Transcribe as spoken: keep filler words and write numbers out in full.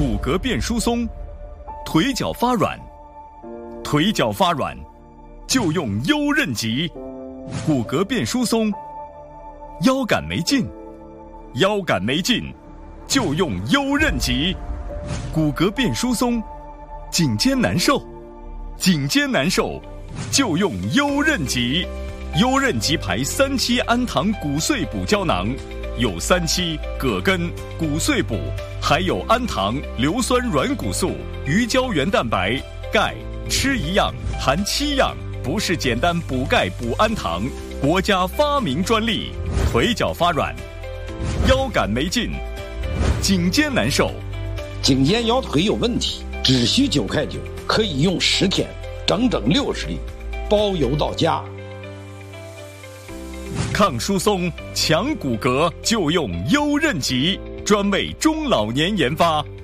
骨骼变疏松，腿脚发软，腿脚发软就用优韧脊。骨骼变疏松，腰杆没劲，腰杆没劲就用优韧脊。骨骼变疏松，颈肩难受，颈肩难受就用优韧脊。优韧脊牌三七氨糖骨碎补胶囊，有三七、葛根、骨碎补，还有氨糖、硫酸软骨素、鱼胶原蛋白、钙，吃一样含七样，不是简单补钙补氨糖，国家发明专利。腿脚发软，腰杆没劲，颈肩难受， 颈肩腰腿有问题，只需九块九，可以用十天，整整六十粒，包邮到家。 抗疏松、强骨骼就用优韧脊，专为中老年研发。